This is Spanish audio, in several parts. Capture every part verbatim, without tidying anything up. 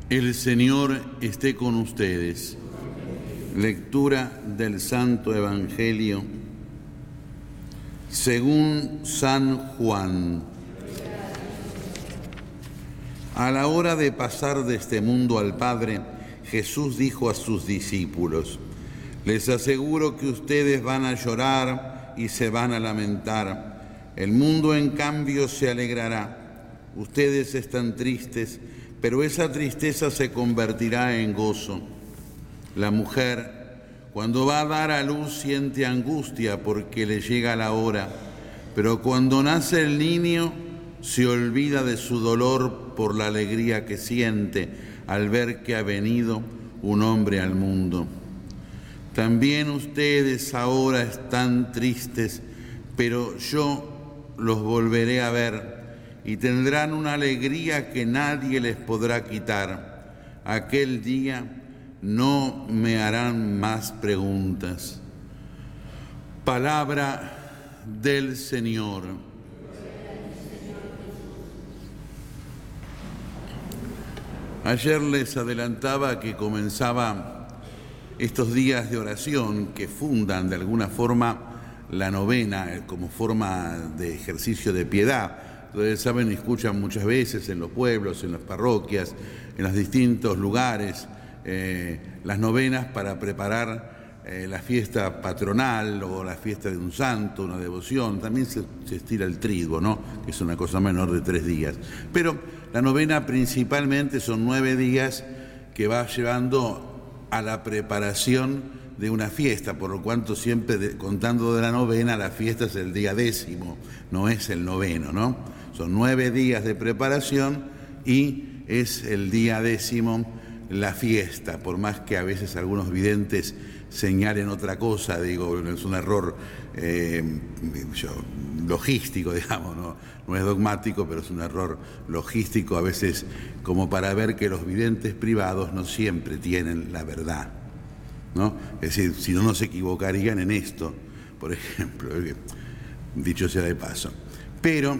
El Señor esté con ustedes. Lectura del Santo Evangelio según San Juan. A la hora de pasar de este mundo al Padre, Jesús dijo a sus discípulos: les aseguro que ustedes van a llorar y se van a lamentar. El mundo, en cambio, se alegrará. Ustedes están tristes, pero esa tristeza se convertirá en gozo. La mujer, cuando va a dar a luz, siente angustia porque le llega la hora, pero cuando nace el niño, se olvida de su dolor por la alegría que siente al ver que ha venido un hombre al mundo. También ustedes ahora están tristes, pero yo los volveré a ver y tendrán una alegría que nadie les podrá quitar. Aquel día no me harán más preguntas. Palabra del Señor. Ayer les adelantaba que comenzaba estos días de oración que fundan de alguna forma la novena como forma de ejercicio de piedad. Ustedes saben y escuchan muchas veces en los pueblos, en las parroquias, en los distintos lugares, eh, las novenas para preparar eh, la fiesta patronal o la fiesta de un santo, una devoción. También se, se estira el triduo, ¿no?, que es una cosa menor de tres días. Pero la novena principalmente son nueve días que va llevando a la preparación de una fiesta, por lo cuanto siempre de, contando de la novena, la fiesta es el día décimo, no es el noveno, ¿no? Son nueve días de preparación y es el día décimo la fiesta, por más que a veces algunos videntes señalen otra cosa, digo, es un error eh, logístico, digamos, ¿no? No es dogmático, pero es un error logístico a veces, como para ver que los videntes privados no siempre tienen la verdad, ¿no? Es decir, si no, no se equivocarían en esto, por ejemplo, dicho sea de paso. Pero,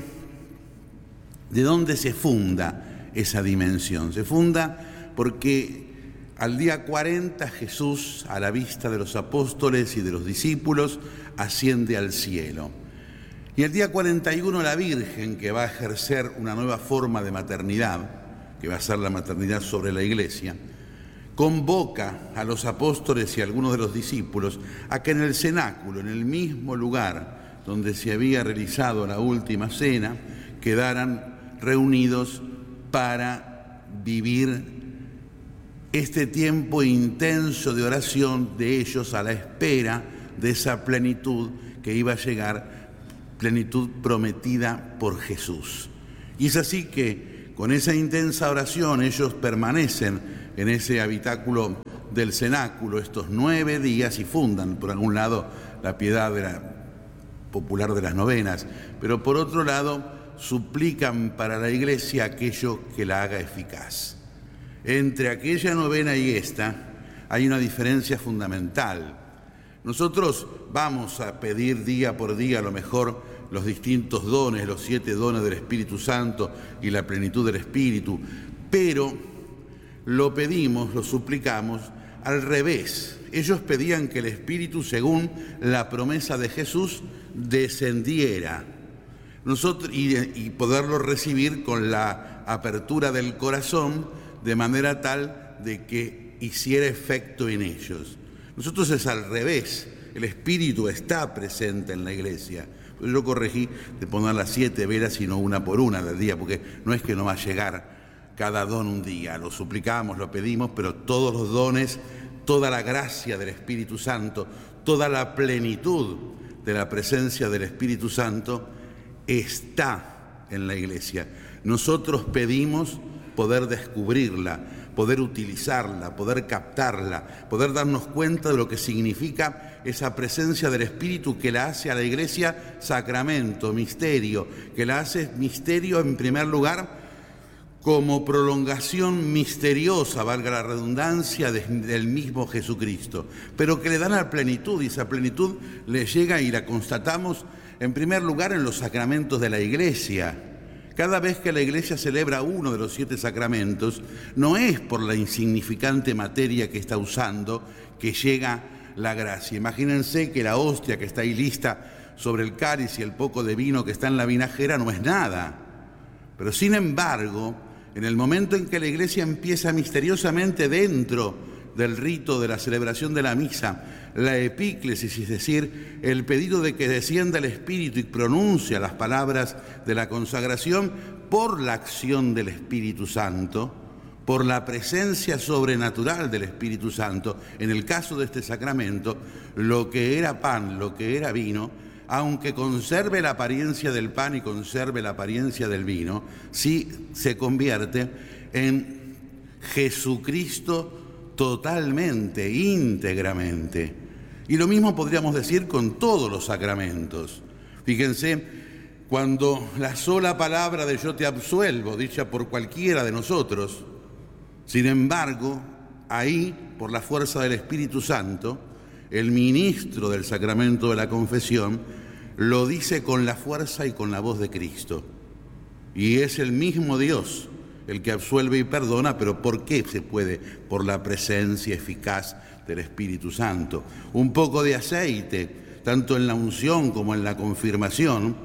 ¿de dónde se funda esa dimensión? Se funda porque al día cuarenta Jesús, a la vista de los apóstoles y de los discípulos, asciende al cielo. Y el día cuarenta y uno la Virgen, que va a ejercer una nueva forma de maternidad, que va a ser la maternidad sobre la Iglesia, convoca a los apóstoles y a algunos de los discípulos a que en el cenáculo, en el mismo lugar donde se había realizado la última cena, quedaran reunidos para vivir este tiempo intenso de oración de ellos a la espera de esa plenitud que iba a llegar, plenitud prometida por Jesús. Y es así que con esa intensa oración ellos permanecen en ese habitáculo del cenáculo estos nueve días y fundan, por algún lado, la piedad de la, popular de las novenas, pero por otro lado suplican para la Iglesia aquello que la haga eficaz. Entre aquella novena y esta hay una diferencia fundamental. Nosotros vamos a pedir día por día a lo mejor los distintos dones, los siete dones del Espíritu Santo y la plenitud del Espíritu, pero lo pedimos, lo suplicamos al revés. Ellos pedían que el Espíritu, según la promesa de Jesús, descendiera nosotros y, y poderlo recibir con la apertura del corazón, de manera tal de que hiciera efecto en ellos. Nosotros es al revés, el Espíritu está presente en la Iglesia. Yo corregí de poner las siete velas, sino una por una del día, porque no es que no va a llegar cada don un día, lo suplicamos, lo pedimos, pero todos los dones, toda la gracia del Espíritu Santo, toda la plenitud de la presencia del Espíritu Santo está en la Iglesia. Nosotros pedimos poder descubrirla, poder utilizarla, poder captarla, poder darnos cuenta de lo que significa esa presencia del Espíritu que la hace a la Iglesia sacramento, misterio, que la hace misterio en primer lugar como prolongación misteriosa, valga la redundancia, de, del mismo Jesucristo, pero que le dan la plenitud, y esa plenitud le llega y la constatamos en primer lugar en los sacramentos de la Iglesia, Cada vez que la Iglesia celebra uno de los siete sacramentos, no es por la insignificante materia que está usando que llega la gracia. Imagínense que la hostia que está ahí lista sobre el cáliz y el poco de vino que está en la vinajera no es nada. Pero sin embargo, en el momento en que la Iglesia empieza misteriosamente dentro del rito de la celebración de la misa, la epíclesis, es decir, el pedido de que descienda el Espíritu y pronuncia las palabras de la consagración por la acción del Espíritu Santo, por la presencia sobrenatural del Espíritu Santo, en el caso de este sacramento, lo que era pan, lo que era vino, aunque conserve la apariencia del pan y conserve la apariencia del vino, sí se convierte en Jesucristo totalmente, íntegramente. Y lo mismo podríamos decir con todos los sacramentos. Fíjense, cuando la sola palabra de yo te absuelvo, dicha por cualquiera de nosotros, sin embargo, ahí, por la fuerza del Espíritu Santo, el ministro del sacramento de la confesión lo dice con la fuerza y con la voz de Cristo. Y es el mismo Dios el que absuelve y perdona, pero ¿por qué se puede? Por la presencia eficaz del Espíritu Santo. Un poco de aceite, tanto en la unción como en la confirmación,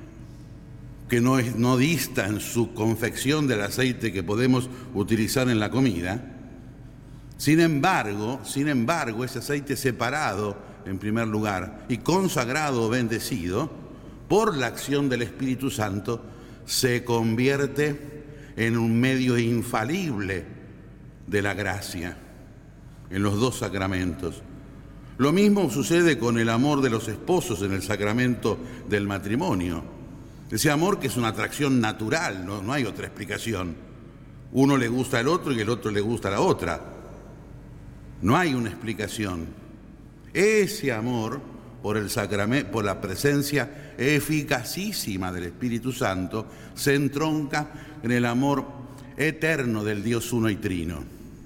que no, es, no dista en su confección del aceite que podemos utilizar en la comida. Sin embargo, sin embargo, ese aceite separado, en primer lugar, y consagrado o bendecido, por la acción del Espíritu Santo, se convierte en un medio infalible de la gracia, en los dos sacramentos. Lo mismo sucede con el amor de los esposos en el sacramento del matrimonio. Ese amor que es una atracción natural, no, no hay otra explicación. Uno le gusta al otro y el otro le gusta a la otra. No hay una explicación. Ese amor por el sacramento, por la presencia eficacísima del Espíritu Santo, se entronca en el amor eterno del Dios uno y trino.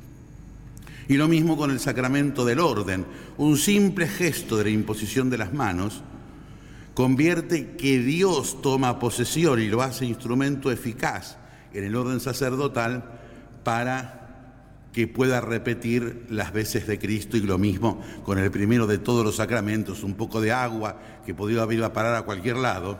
Y lo mismo con el sacramento del orden. Un simple gesto de la imposición de las manos convierte que Dios toma posesión y lo hace instrumento eficaz en el orden sacerdotal para que pueda repetir las veces de Cristo, y lo mismo con el primero de todos los sacramentos, un poco de agua que podía ir a parar a cualquier lado.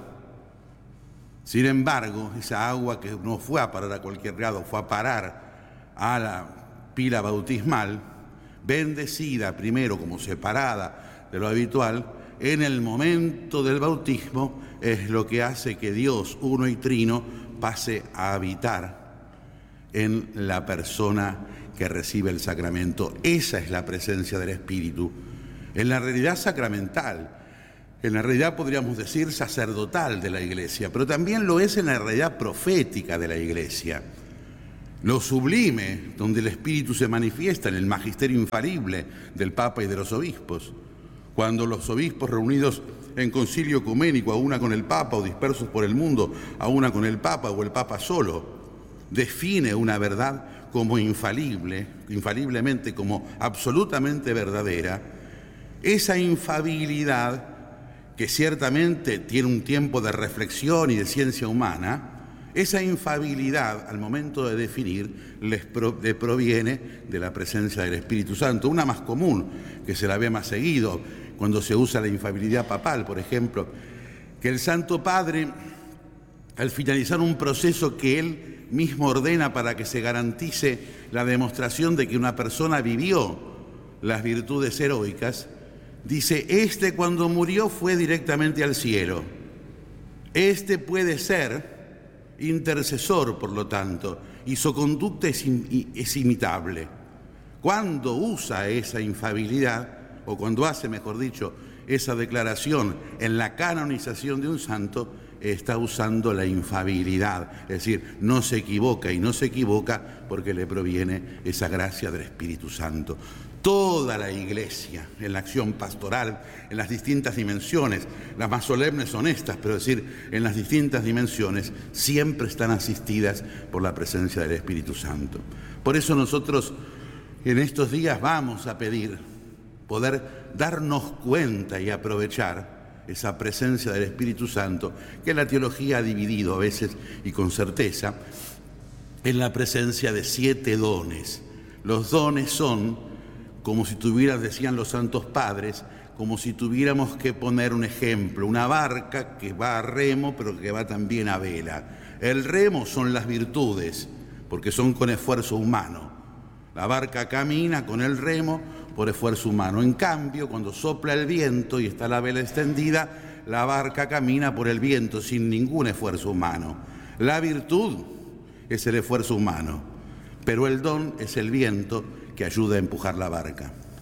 Sin embargo, esa agua que no fue a parar a cualquier lado, fue a parar a la pila bautismal, bendecida primero como separada de lo habitual, en el momento del bautismo es lo que hace que Dios uno y trino pase a habitar en la persona que recibe el sacramento. Esa es la presencia del Espíritu en la realidad sacramental, en la realidad podríamos decir sacerdotal de la Iglesia, pero también lo es en la realidad profética de la Iglesia. Lo sublime, donde el Espíritu se manifiesta en el magisterio infalible del Papa y de los obispos. Cuando los obispos reunidos en concilio ecuménico, a una con el Papa, o dispersos por el mundo, a una con el Papa o el Papa solo, define una verdad como infalible, infaliblemente como absolutamente verdadera, esa infalibilidad, que ciertamente tiene un tiempo de reflexión y de ciencia humana, esa infalibilidad al momento de definir les, pro, les proviene de la presencia del Espíritu Santo. Una más común, que se la ve más seguido cuando se usa la infalibilidad papal, por ejemplo, que el Santo Padre, al finalizar un proceso que él mismo ordena para que se garantice la demostración de que una persona vivió las virtudes heroicas, dice: este cuando murió fue directamente al cielo. Este puede ser intercesor, por lo tanto, y su conducta es, in, es imitable. Cuando usa esa infalibilidad, o cuando hace, mejor dicho, esa declaración en la canonización de un santo, está usando la infalibilidad, es decir, no se equivoca, y no se equivoca porque le proviene esa gracia del Espíritu Santo. Toda la Iglesia, en la acción pastoral, en las distintas dimensiones, las más solemnes son estas, pero es decir, en las distintas dimensiones, siempre están asistidas por la presencia del Espíritu Santo. Por eso nosotros en estos días vamos a pedir poder darnos cuenta y aprovechar esa presencia del Espíritu Santo, que la teología ha dividido a veces y con certeza, en la presencia de siete dones. Los dones son como si tuvieras, decían los santos padres, como si tuviéramos que poner un ejemplo, una barca que va a remo, pero que va también a vela. El remo son las virtudes, porque son con esfuerzo humano. La barca camina con el remo por esfuerzo humano. En cambio, cuando sopla el viento y está la vela extendida, la barca camina por el viento sin ningún esfuerzo humano. La virtud es el esfuerzo humano, pero el don es el viento que ayuda a empujar la barca.